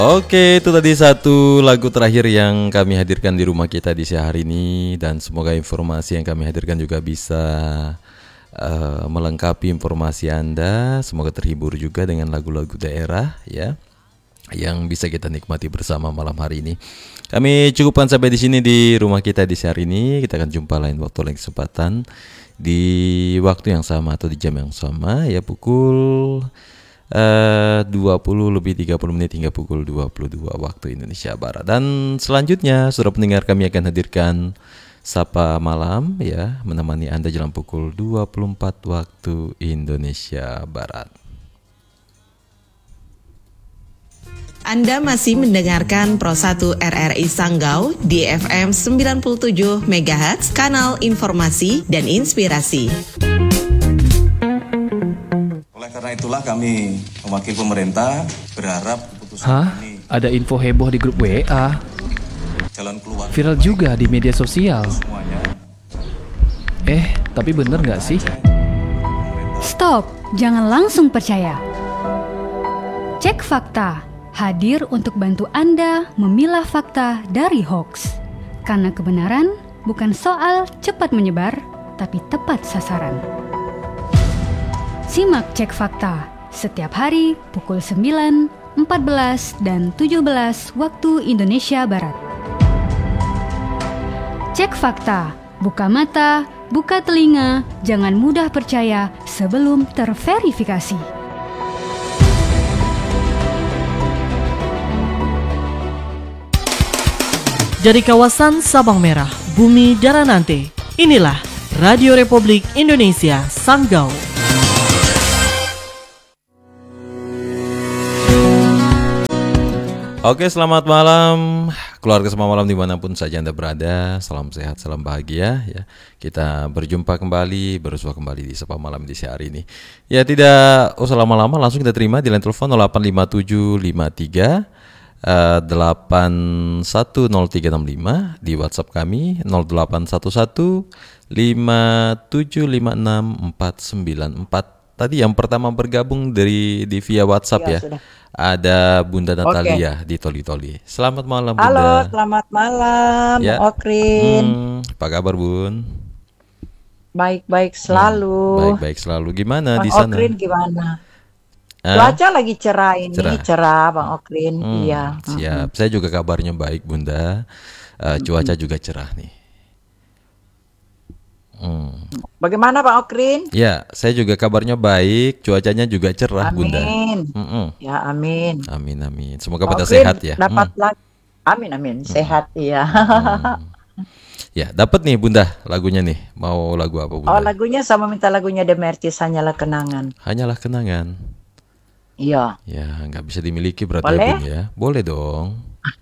Oke, itu tadi satu lagu terakhir yang kami hadirkan di rumah kita di siang hari ini. Dan semoga informasi yang kami hadirkan juga bisa melengkapi informasi Anda. Semoga terhibur juga dengan lagu-lagu daerah ya, yang bisa kita nikmati bersama malam hari ini. Kami cukupkan sampai di sini di rumah kita di siang hari ini. Kita akan jumpa lain waktu, lain kesempatan di waktu yang sama atau di jam yang sama ya, pukul 20 lebih 30 menit hingga pukul 22 waktu Indonesia Barat. Dan selanjutnya saudara pendengar, kami akan hadirkan Sapa Malam ya, menemani Anda jelang pukul 24 waktu Indonesia Barat. Anda masih mendengarkan Pro 1 RRI Sanggau di FM 97 MHz, kanal informasi dan inspirasi. Oleh karena itulah kami mewakili pemerintah berharap keputusan ini. Ada info heboh di grup WA. Jalan keluar. Viral juga di media sosial. Semuanya. Tapi bener nggak sih? Stop, jangan langsung percaya. Cek fakta. Hadir untuk bantu Anda memilah fakta dari hoax. Karena kebenaran bukan soal cepat menyebar, tapi tepat sasaran. Simak Cek Fakta setiap hari pukul 9, 14, dan 17 waktu Indonesia Barat. Cek Fakta, buka mata, buka telinga, jangan mudah percaya sebelum terverifikasi. Dari kawasan Sabang Merah, Bumi Daranante, inilah Radio Republik Indonesia Sanggau. Oke, selamat malam keluarga semua, malam dimanapun saja Anda berada. Salam sehat, salam bahagia ya. Kita berjumpa kembali, bersua kembali di Sapa Malam di siang hari ini. Ya, tidak usah lama-lama, langsung kita terima di line telepon 085753 810365, di WhatsApp kami 0811 5756 494. Tadi yang pertama bergabung di via WhatsApp ya. Sudah. Ada Bunda Natalia di Toli-Toli. Selamat malam Bunda. Halo, selamat malam ya. Okrin. Apa kabar Bun? Baik-baik selalu. Baik-baik selalu. Gimana Bang di sana? Okrin gimana? Cuaca lagi cerah ini, cerah Bang Okrin. Iya. Siap. Saya juga kabarnya baik Bunda. Cuaca juga cerah nih. Bagaimana Bang Okrin? Ya, saya juga kabarnya baik, cuacanya juga cerah Bunda. Ya amin. Amin. Semoga pada Okrin sehat ya. Dapat lagi. Amin. Sehat ya. Ya, dapat nih Bunda lagunya nih. Mau lagu apa Bunda? Oh, lagunya sama minta lagunya The Mercies, Hanyalah Kenangan. Hanyalah Kenangan. Iya. Ya, nggak bisa dimiliki berarti Boleh? ya Bun ya. Boleh dong.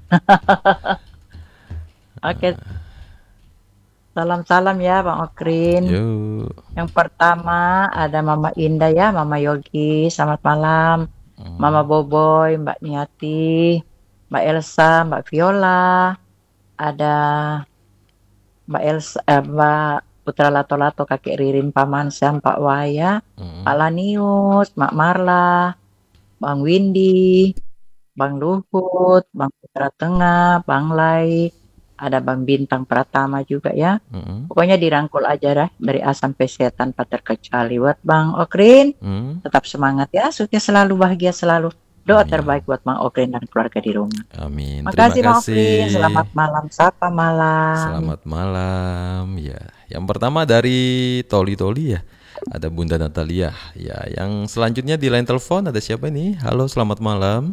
Oke. Salam-salam ya Bang Okrin. Yuk. Yang pertama ada Mama Indah ya, Mama Yogi, selamat malam. Mama Boboy, Mbak Niati, Mbak Elsa, Mbak Viola, ada Mbak Elsa, Mbak Putra Lato-Lato, Kakek Ririn, Paman Sam, Pak Waya, Pak Lanius, Mak Marla, Bang Windy, Bang Luhut, Bang Putra Tengah, Bang Lai, ada Bang Bintang Pratama juga ya. Pokoknya dirangkul aja dah, dari A sampai Z tanpa terkecuali. Buat Bang Okrin, tetap semangat ya, sukses selalu, bahagia selalu. Doa terbaik buat Bang Okrin dan keluarga di rumah. Amin. Makasih Bang Okrin, selamat malam, Sapa Malam. Selamat malam. Ya, yang pertama dari Toli-Toli ya. Ada Bunda Natalia. Ya, yang selanjutnya di line telepon ada siapa ini? Halo, selamat malam.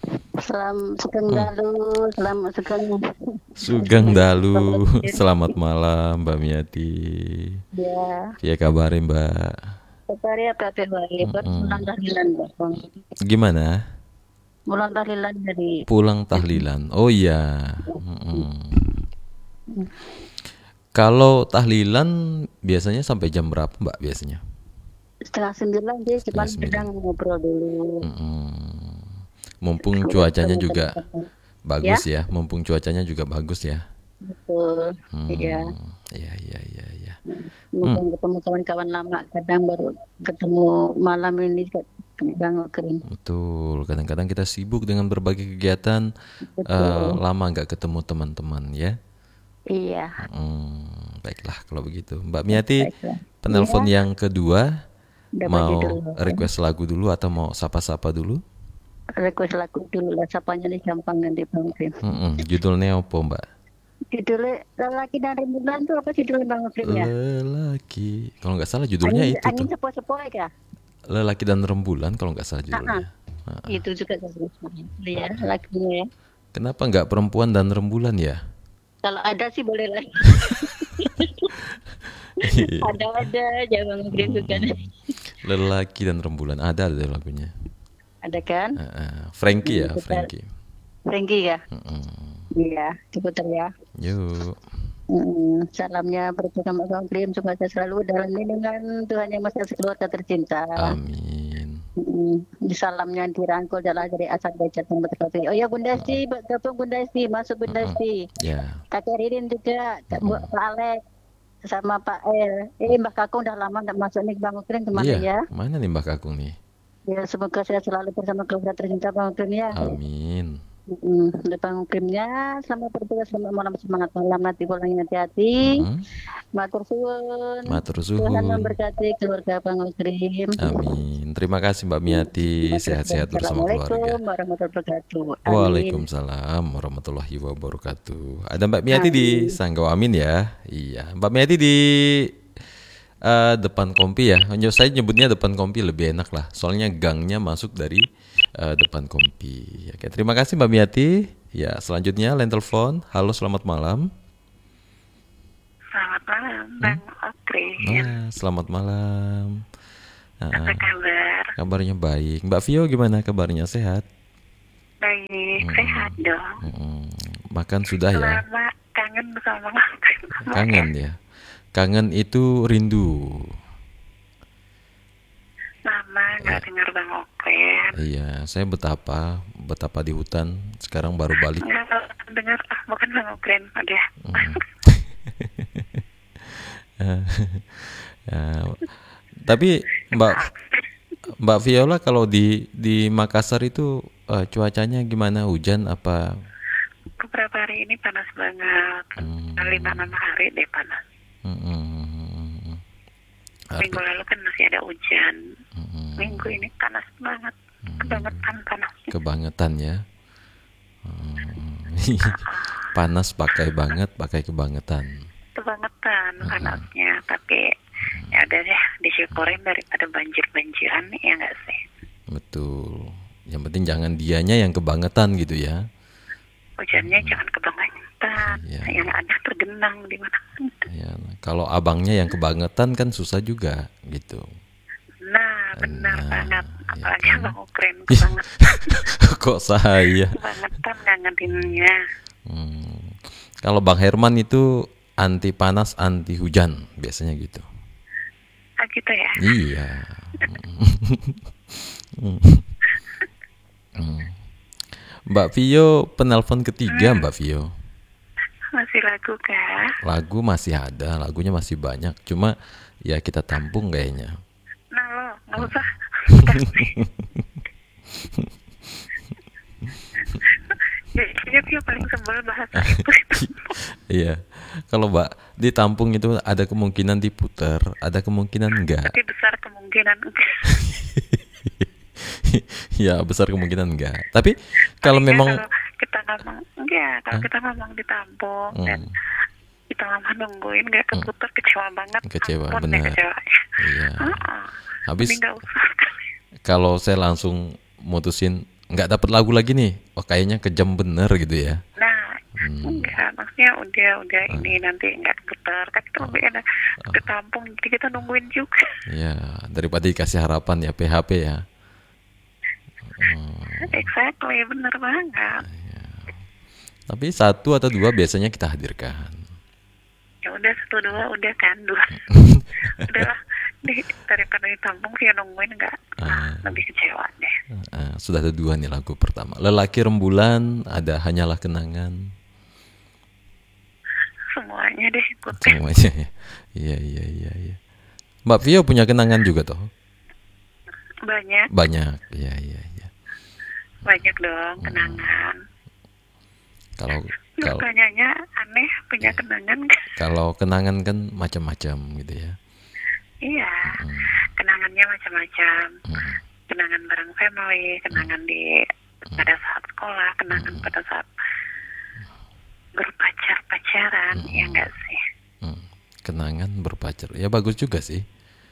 Sugeng Dalu. Selamat malam Mbak Miati. Ya. Ya kabarnya Mbak. Kabarnya buat pulang tahlilan Bang. Gimana? Pulang tahlilan dari. Pulang tahlilan. Oh iya. Kalau tahlilan biasanya sampai jam berapa Mbak biasanya? 8:30 dia cuma sedang ngobrol dulu. Mumpung cuacanya juga bagus ya. Mumpung cuacanya juga bagus ya. Betul. Iya. Iya. Mumpung ketemu kawan-kawan lama, kadang baru ketemu malam ini Bang Ukrin. Betul, kadang-kadang kita sibuk dengan berbagai kegiatan, lama nggak ketemu teman-teman ya. Iya. Baiklah kalau begitu. Mbak Miati, Baiklah. penelpon yang kedua, Udah mau baju dulu. request lagu dulu atau mau sapa-sapa dulu? Request lagu dulu lah, sapanya nih gampang nanti Bang Ukrin. Judulnya apa Mbak? Judulnya Lelaki dan Rembulan tuh apa judulnya Bang Ukrin ya? Lelaki, kalau nggak salah judulnya Angin, itu angin tuh. sepoi-sepoi ya? Lelaki dan Rembulan kalau nggak salah judulnya. Itu juga ya lagunya ya. Kenapa nggak Perempuan dan Rembulan ya? Kalau ada sih boleh lah. Ada aja Bang Ukrin juga. Lelaki dan Rembulan ada lagunya. Ada kan? Frankie ya, Frankie. Frankie ya? Iya, diputar ya. Yuk. Salamnya berikut sama Bang Ukrin, semoga selalu dalam lindungan Tuhan Yang Maha Esa keluarga tercinta. Amin. Di salamnya dirangkul dalam dari asal bejat yang berkati. Oh ya Bunda Esti, gabung Bunda Esti, masuk Bunda Esti. Ya. Kakek Ririn juga, Pak Alex, sama Pak El. Mbak Kakung udah lama nggak masuk nih Bang Ukrin kemana ya? Mana nih Mbak Kakung nih? Ya semoga saya selalu bersama keluarga tercinta Bang Ukrin ya. Amin. Bang Ukrinnya selamat bertugas, selamat malam, semangat malam, nanti pulang hati-hati. Matur suwun. Matur suwun. Tuhan memberkati keluarga Bang Ukrin. Amin. Terima kasih Mbak Miati. Sehat-sehat bersama keluarga. Assalamualaikum warahmatullahi wabarakatuh. Amin. Waalaikumsalam warahmatullahi wabarakatuh. Ada Mbak Miati di Sanggau, amin ya. Iya, Mbak Miati di depan kompi ya. Saya nyebutnya depan kompi lebih enak lah. Soalnya gangnya masuk dari depan kompi. Oke, terima kasih Mbak Miati. Ya, selanjutnya line telepon. Halo, selamat malam. Selamat malam Bang Ukrin. Selamat malam. Apa kabar? Kabarnya baik. Mbak Vio gimana kabarnya? Sehat? Baik, sehat dong. Makan sudah ya? Lama kangen sama Bang Ukrin. Kangen ya. Kangen itu rindu. Lama nggak dengar Bang Ukrin. Iya, saya betapa di hutan. Sekarang baru balik. Nggak dengar, bukan Bang Ukrin, udah. Tapi Mbak Viola kalau di Makassar itu cuacanya gimana? Hujan apa? Beberapa hari ini panas banget. 5-6 hari deh panas. Minggu lalu kan masih ada hujan. Minggu ini panas banget. Kebangetan panasnya. Kebangetan ya. Panas pakai kebangetan. Kebangetan panasnya, tapi ya udah deh, disyukurin daripada banjir-banjiran ya nggak sih? Betul. Yang penting jangan dianya yang kebangetan gitu ya. Hujannya jangan kebangetan, yang ada tergenang di mana. Ya, kalau abangnya yang kebangetan kan susah juga gitu. Nah, benar banget. Apalagi ya kan? Bang Ukrin kebangetan. Kok saya? Kebangetan ngangetinnya. Kalau Bang Herman itu anti panas, anti hujan biasanya gitu. Ah gitu ya? Iya. Mbak Vio penelpon ketiga Mbak Vio. Masih lagu kah? Lagu masih ada, lagunya masih banyak. Cuma ya kita tampung kayaknya. Nah lo, nggak usah. Kayaknya dia paling sebel bahasa itu. Iya. Kalau Mbak ditampung itu ada kemungkinan diputar, ada kemungkinan enggak. Tapi besar kemungkinan enggak. Ya besar kemungkinan enggak. Tapi kalau memang kalau kita ngomong enggak, kalau kita ngomong ditampung dan kita lama nungguin enggak keputar, kecewa banget. Kecewa, Ampun, benar. Iya. Habis enggak usah. kalau saya langsung mutusin nggak dapat lagu lagi nih, oh kayaknya kejam bener gitu ya. Nah, enggak, maksudnya udah ini nanti enggak keputar, tapi itu lebih enak ditampung, jadi kita nungguin juga. Ya, daripada dikasih harapan ya PHP ya. Exactly, bener banget. Ya. Tapi 1 atau 2 biasanya kita hadirkan. Ya udah 1-2 udah kan 2. Udahlah, daripada ditampung sih nungguin enggak, lebih kecewa deh. Sudah ada 2 nih lagu pertama. Lelaki Rembulan, ada Hanyalah Kenangan. Semuanya deh ikutin. Semuanya ya. Iya. Mbak Vio punya kenangan juga toh? Banyak. Banyak, iya. Banyak dong kenangan. Kalau Lu tanyanya aneh, punya kenangan nggak? kalau kenangan kan macam-macam gitu ya. Iya, kenangannya macam-macam. Kenangan bareng family, kenangan pada saat sekolah, kenangan pada saat berpacaran, ya enggak sih? Kenangan berpacar, ya bagus juga sih.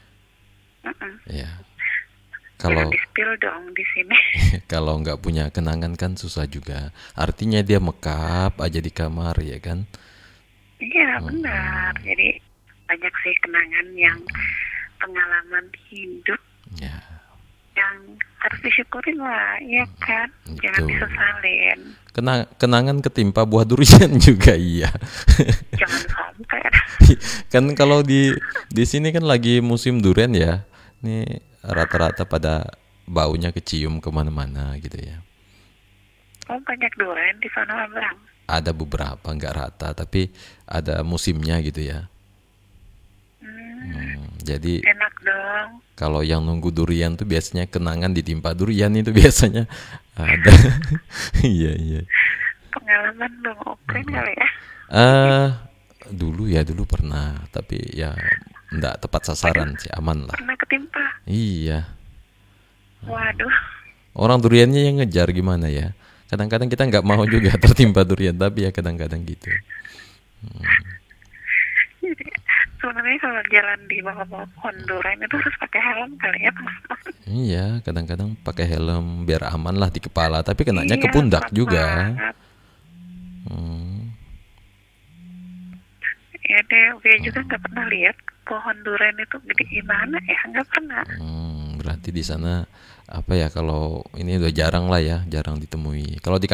Ya. Jangan Kalau di-spill dong di sini. kalau nggak punya kenangan kan susah juga. Artinya dia mekap aja di kamar ya kan. Iya, benar. Jadi banyak sih kenangan yang pengalaman hidup Ya. yang harus disyukurin lah, ya kan? Jangan Betul. disesalin. Kenangan ketimpa buah durian juga iya. Jangan sampai. Kan kalau di sini kan lagi musim durian ya. Ini rata-rata pada baunya kecium kemana-mana gitu ya. Oh, banyak durian di sana, Abang. Ada beberapa, nggak rata, tapi ada musimnya gitu ya. Jadi Enak dong. kalau yang nunggu durian tuh biasanya kenangan ditimpa durian itu biasanya ada. Iya. Pengalaman dong, oke kali ya. Dulu pernah, tapi ya nggak tepat sasaran sih, aman lah. Pernah ketimpa. Iya. Waduh. Orang duriannya yang ngejar gimana ya? Kadang-kadang kita nggak mau juga tertimpa durian, tapi ya kadang-kadang gitu. Jadi sebenarnya kalau jalan di bawah-bawah pohon durian itu harus pakai helm kali ya, teman-teman. Iya, kadang-kadang pakai helm biar aman lah di kepala, tapi kenanya Iya, ke pundak berat juga. banget. Ya deh, gue juga nggak pernah lihat pohon durian itu gede gimana ya, nggak pernah. Berarti di sana apa ya, kalau ini udah jarang lah ya, jarang ditemui. Kalau di